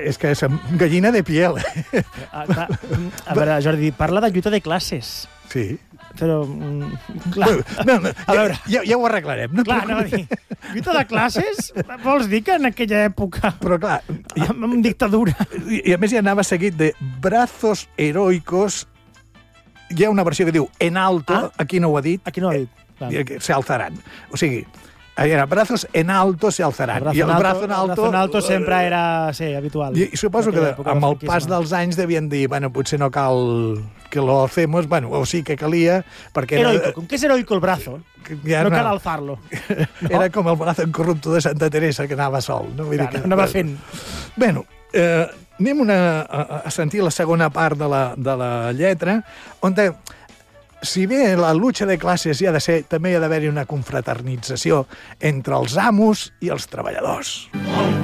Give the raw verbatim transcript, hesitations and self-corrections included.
és que és gallina de piel. A, a, a veure, Jordi, parla de lluita de classes. Sí. Però, clar, no, no, a veure... Ja, ja ho arreglarem. No clar, no, dir, lluita de classes, vols dir que en aquella època... Però clar... Ja, amb dictadura... I, I a més ja anava seguit de brazos heroicos. Hi ha una versió que diu en alto, ah? Aquí no ho ha dit. Aquí no ho ha dit. Eh, se alzaran. O sigui... Era brazos en alto se alzaran. El I el brazo en alto... El brazo en alto sempre era, sí, habitual. I, i suposo que amb el pas dels anys devien dir, bueno, potser no cal que lo hacemos, bueno, o sí que calia, perquè... Heroico, com que és heroico el brazo, ja no cal alzar-lo. Era com el brazo incorrupto de Santa Teresa, que anava sol. No? Vull Clar, dir que... anava fent. Bueno, eh, anem una, a, a sentir la segona part de la, de la lletra, on de, si bé la lucha de classes hi ha de ser, també hi ha d'haver-hi una confraternització entre els amos i els treballadors.